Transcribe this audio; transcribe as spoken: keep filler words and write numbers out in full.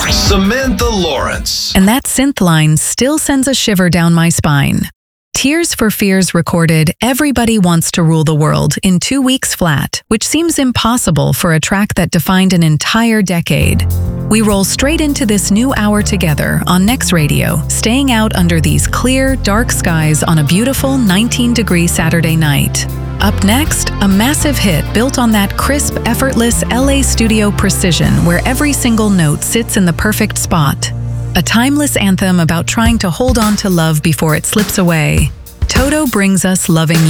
Samantha Lawrence. And that synth line still sends a shiver down my spine. Tears for Fears recorded Everybody Wants to Rule the World in two weeks flat, which seems impossible for a track that defined an entire decade. We roll straight into this new hour together on Next Radio, staying out under these clear, dark skies on a beautiful nineteen degree Saturday night. Up next, a massive hit built on that crisp, effortless L A studio precision where every single note sits in the perfect spot. A timeless anthem about trying to hold on to love before it slips away. Toto brings us Loving